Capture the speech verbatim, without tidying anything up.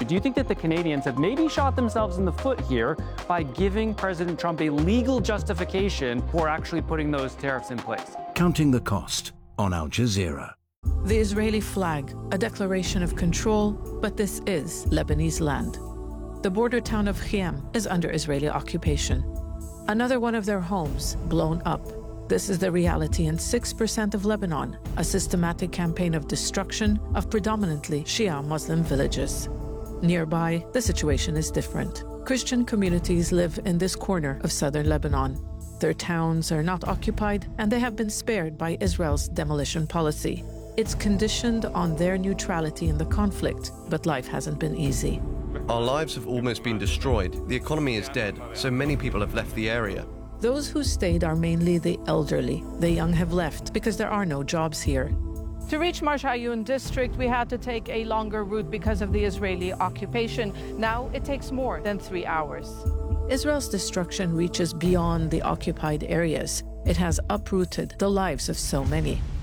Do you think that the Canadians have maybe shot themselves in the foot here by giving President Trump a legal justification for actually putting those tariffs in place? Counting the Cost on Al Jazeera. The Israeli flag, a declaration of control, but this is Lebanese land. The border town of Khiam is under Israeli occupation. Another one of their homes blown up. This is the reality in six percent of Lebanon, a systematic campaign of destruction of predominantly Shia Muslim villages. Nearby, the situation is different. Christian communities live in this corner of southern Lebanon. Their towns are not occupied, and they have been spared by Israel's demolition policy. It's conditioned on their neutrality in the conflict, but life hasn't been easy. Our lives have almost been destroyed. The economy is dead, so many people have left the area. Those who stayed are mainly the elderly. The young have left because there are no jobs here. To reach Marsh Ayun district, we had to take a longer route because of the Israeli occupation. Now it takes more than three hours. Israel's destruction reaches beyond the occupied areas. It has uprooted the lives of so many.